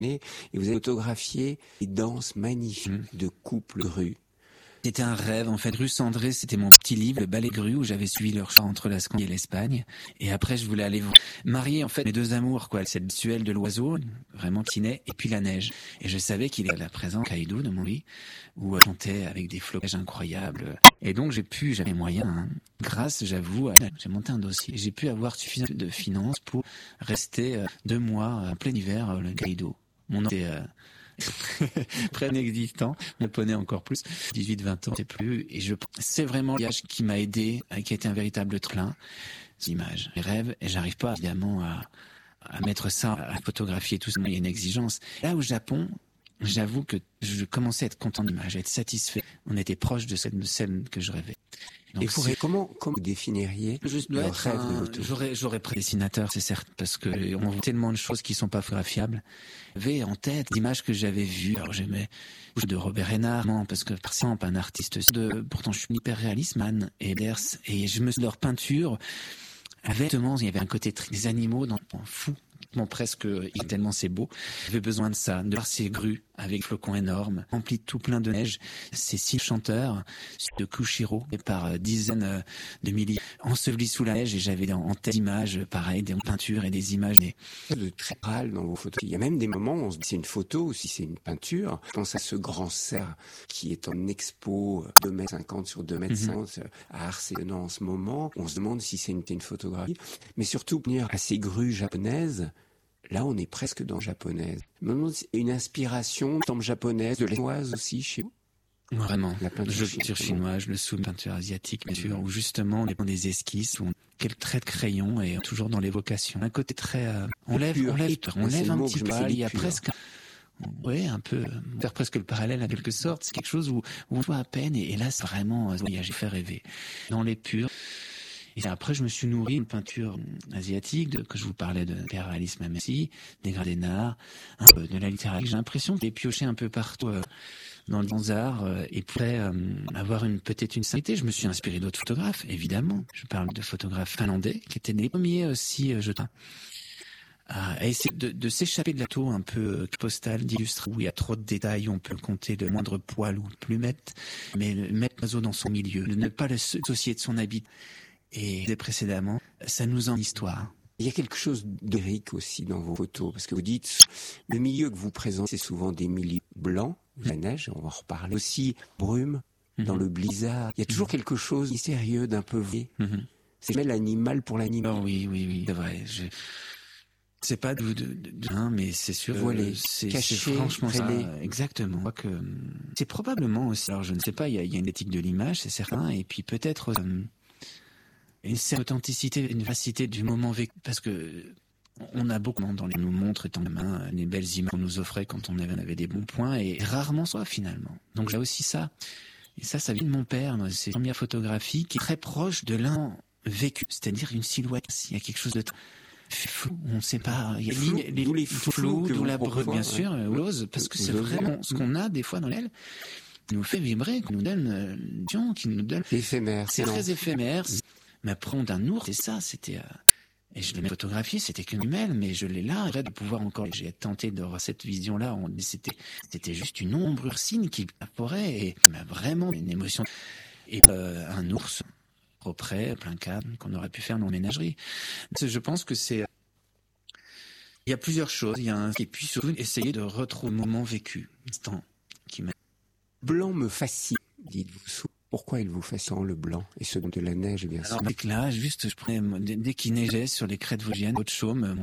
et vous avez photographié des danses magnifiques de couples grues. C'était un rêve, en fait. Rue Cendrée, c'était mon petit livre, le ballet grue, où j'avais suivi leur chant entre la Scandinavie et l'Espagne. Et après, je voulais aller marier, en fait, mes deux amours, quoi. Cette visuelle de l'oiseau, vraiment qui naît, et puis la neige. Et je savais qu'il était à la présent Kaïdo de mon lit, où je chantais avec des flocages incroyables. Et donc, j'avais moyen, grâce, j'avoue, j'ai monté un dossier. J'ai pu avoir suffisamment de finances pour rester 2 mois en plein hiver, le Kaïdo. Mon nom était près inexistant, mon poney encore plus, 18-20 ans, c'est plus, et c'est vraiment le voyage qui m'a aidé, qui a été un véritable tremplin, ces images, les rêves, et j'arrive pas évidemment à mettre ça, à photographier tout ça, il y a une exigence. Là au Japon, j'avoue que je commençais à être content de l'image, à être satisfait, on était proche de celle que je rêvais. Donc, et comment vous définiriez le rêve de votre... J'aurais pris dessinateur, c'est certain, parce que on voit tellement de choses qui sont pas photographiables. J'avais en tête l'image que j'avais vue. Alors j'aimais de Robert Renard, parce que par exemple un artiste pourtant je suis hyper réaliste, Man et Ders, et je me suis leur peinture avait il y avait un côté des animaux dans fou. Presque tellement c'est beau. J'avais besoin de ça, de voir ces grues avec flocons énormes, remplis tout plein de neige, ces 6 chanteurs de Kushiro et par dizaines de milliers ensevelis sous la neige, et j'avais en tête des images pareil, des peintures et des images de très râle dans vos photos. Il y a même des moments où on se dit c'est une photo ou si c'est une peinture. Je pense à ce grand cerf qui est en expo 2,50 m sur 2,50 m à Arsénan en ce moment. On se demande si c'est une photographie, mais surtout venir à ces grues japonaises. Là, on est presque dans japonaise. Une inspiration, temple japonaise, de la chinoise aussi chez vous. Vraiment. La peinture chinoise, le sous, peinture asiatique, bien sûr, où justement on est dans des esquisses, où quel trait de crayon et toujours dans l'évocation. Un côté très, on lève un petit peu. Il y a presque, un peu, faire presque le parallèle en quelque sorte. C'est quelque chose où on voit à peine, et là, c'est vraiment, j'ai fait rêver. Dans les purs. Et après, je me suis nourri de peinture asiatique, que je vous parlais de réalisme Messi, des gradés d'art, de la littérature. J'ai l'impression qu'il est pioché un peu partout dans les arts et pourrait avoir peut-être une sincérité. Je me suis inspiré d'autres photographes, évidemment. Je parle de photographes finlandais qui étaient les premiers aussi, à essayer de s'échapper de la tour un peu postale d'illustre où il y a trop de détails, où on peut compter le moindre poil ou plumette, mais mettre l'oiseau dans son milieu, ne pas le dissocier de son habit. Et précédemment, ça nous en histoire. Il y a quelque chose d'érique aussi dans vos photos, parce que vous dites, le milieu que vous présentez, c'est souvent des milieux blancs, la neige, on va en reparler, aussi brume, dans le blizzard. Il y a toujours quelque chose de mystérieux, d'un peu vrai. C'est jamais l'animal pour l'animal. Oh, oui, c'est vrai. C'est pas mais c'est sûr. C'est franchement ça. Exactement. C'est probablement aussi, alors je ne sais pas, il y a une éthique de l'image, c'est certain, et puis peut-être une certaine authenticité, une véracité du moment vécu, parce que on a beaucoup dans les nous montre étant main les belles images qu'on nous offrait quand on avait des bons points, et rarement soi finalement. Donc j'ai aussi ça, et ça vient de mon père. C'est une première photographie qui est très proche de l'un vécu, c'est-à-dire une silhouette. Il y a quelque chose de flou, on ne sait pas. Il y a les flous, d'où la brume, bien sûr, l'ose, parce que c'est vraiment ce qu'on a des fois dans l'aile. Nous fait vibrer, qu'on nous donne qui nous donne éphémère. C'est très éphémère. Mais après, d'un ours, c'est ça, c'était... Et je l'ai photographié, c'était qu'une jumelle, mais je l'ai là, de pouvoir encore... J'ai tenté d'avoir cette vision-là, c'était juste une ombre ursine qui évaporait, et ça m'a vraiment une émotion. Et un ours, auprès, plein cadre, qu'on aurait pu faire dans la ménagerie. Je pense que c'est... Il y a plusieurs choses, et puis surtout, essayer de retrouver le moment vécu, instant qui m'a... Blanc me fascine, dites-vous. Pourquoi il vous fascine le blanc et ce de la neige, bien sûr? Alors, là, juste, je prenais, dès qu'il neigeait sur les crêtes vosgiennes, Haute-Chaume,